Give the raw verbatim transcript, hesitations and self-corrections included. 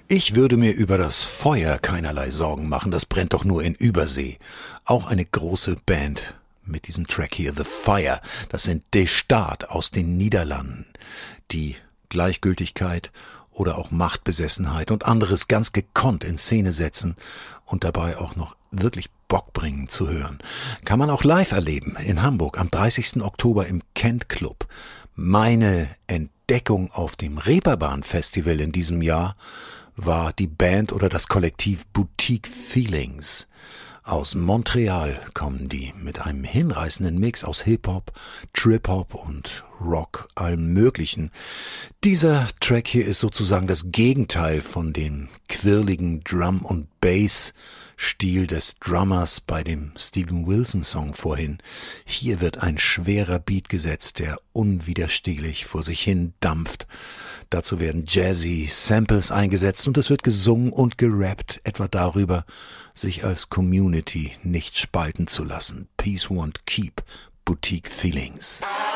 Ich würde mir über das Feuer keinerlei Sorgen machen, das brennt doch nur in Übersee. Auch eine große Band mit diesem Track hier, The Fire, das sind De Staat aus den Niederlanden, die Gleichgültigkeit oder auch Machtbesessenheit und anderes ganz gekonnt in Szene setzen und dabei auch noch wirklich Bock bringen zu hören. Kann man auch live erleben in Hamburg am dreißigsten Oktober im Kent Club. Meine Entdeckung auf dem Reeperbahn Festival in diesem Jahr war die Band oder das Kollektiv Boutique Feelings. Aus Montreal kommen die mit einem hinreißenden Mix aus Hip-Hop, Trip-Hop und Rock, allem Möglichen. Dieser Track hier ist sozusagen das Gegenteil von dem quirligen Drum- und Bass-Stil des Drummers bei dem Steven Wilson-Song vorhin. Hier wird ein schwerer Beat gesetzt, der unwiderstehlich vor sich hin dampft. Dazu werden jazzy Samples eingesetzt und es wird gesungen und gerappt, etwa darüber, sich als Community nicht spalten zu lassen. Peace won't keep, Boutique Feelings.